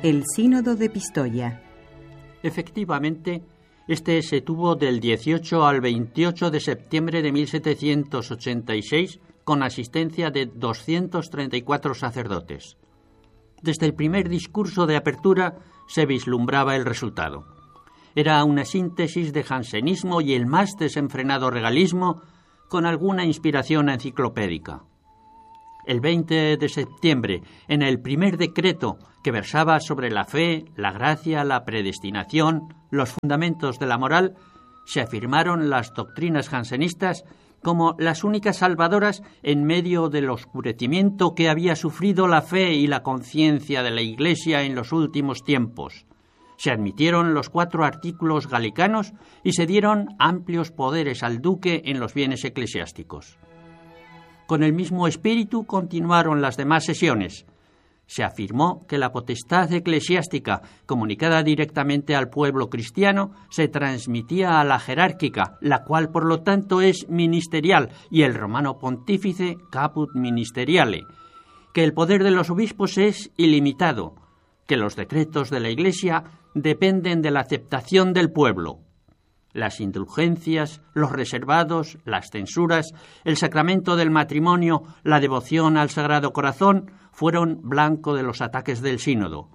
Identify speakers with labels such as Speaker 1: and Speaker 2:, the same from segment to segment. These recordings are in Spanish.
Speaker 1: El Sínodo de Pistoia.
Speaker 2: Efectivamente, este se tuvo del 18 al 28 de septiembre de 1786 con asistencia de 234 sacerdotes. Desde el primer discurso de apertura se vislumbraba el resultado. Era una síntesis de jansenismo y el más desenfrenado regalismo con alguna inspiración enciclopédica. El 20 de septiembre, en el primer decreto que versaba sobre la fe, la gracia, la predestinación, los fundamentos de la moral, se afirmaron las doctrinas jansenistas como las únicas salvadoras en medio del oscurecimiento que había sufrido la fe y la conciencia de la Iglesia en los últimos tiempos. Se admitieron los 4 artículos galicanos y se dieron amplios poderes al duque en los bienes eclesiásticos. Con el mismo espíritu continuaron las demás sesiones. Se afirmó que la potestad eclesiástica, comunicada directamente al pueblo cristiano, se transmitía a la jerárquica, la cual por lo tanto es ministerial, y el romano pontífice caput ministeriale, que el poder de los obispos es ilimitado, que los decretos de la Iglesia dependen de la aceptación del pueblo. Las indulgencias, los reservados, las censuras, el sacramento del matrimonio, la devoción al Sagrado Corazón fueron blanco de los ataques del sínodo.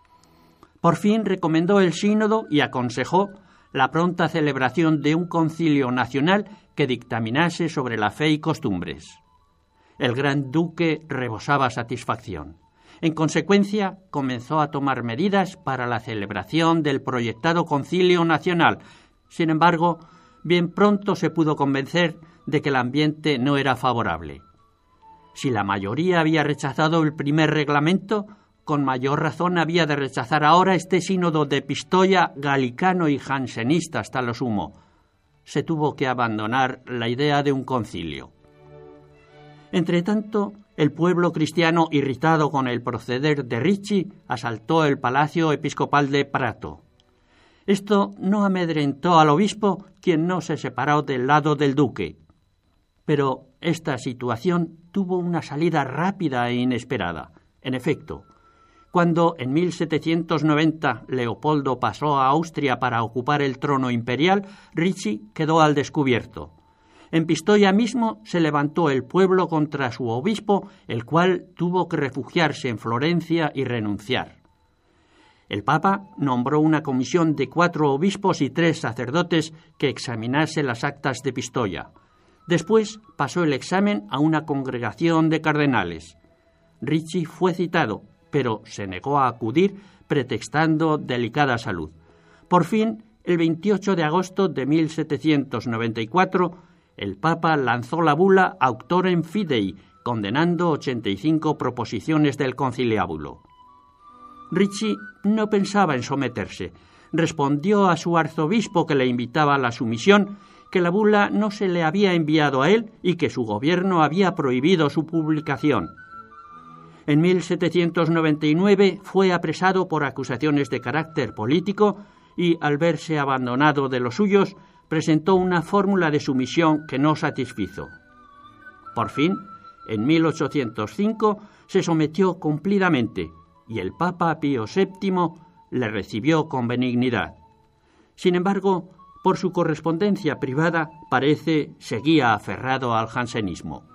Speaker 2: Por fin recomendó el sínodo y aconsejó la pronta celebración de un concilio nacional que dictaminase sobre la fe y costumbres. El gran duque rebosaba satisfacción. En consecuencia, comenzó a tomar medidas para la celebración del proyectado concilio nacional. Sin embargo, bien pronto se pudo convencer de que el ambiente no era favorable. Si la mayoría había rechazado el primer reglamento, con mayor razón había de rechazar ahora este sínodo de Pistoia galicano y jansenista hasta lo sumo. Se tuvo que abandonar la idea de un concilio. Entretanto, el pueblo cristiano, irritado con el proceder de Ricci, asaltó el palacio episcopal de Prato. Esto no amedrentó al obispo, quien no se separó del lado del duque. Pero esta situación tuvo una salida rápida e inesperada. En efecto, cuando en 1790 Leopoldo pasó a Austria para ocupar el trono imperial, Ricci quedó al descubierto. En Pistoia mismo se levantó el pueblo contra su obispo, el cual tuvo que refugiarse en Florencia y renunciar. El Papa nombró una comisión de 4 obispos y 3 sacerdotes que examinase las actas de Pistoia. Después pasó el examen a una congregación de cardenales. Ricci fue citado, pero se negó a acudir pretextando delicada salud. Por fin, el 28 de agosto de 1794, el Papa lanzó la bula Auctorem Fidei, condenando 85 proposiciones del conciliábulo. Ricci no pensaba en someterse. Respondió a su arzobispo, que le invitaba a la sumisión, que la bula no se le había enviado a él y que su gobierno había prohibido su publicación. En 1799 fue apresado por acusaciones de carácter político y, al verse abandonado de los suyos, presentó una fórmula de sumisión que no satisfizo. Por fin, en 1805, se sometió cumplidamente y el Papa Pío VII le recibió con benignidad. Sin embargo, por su correspondencia privada, parece seguía aferrado al jansenismo.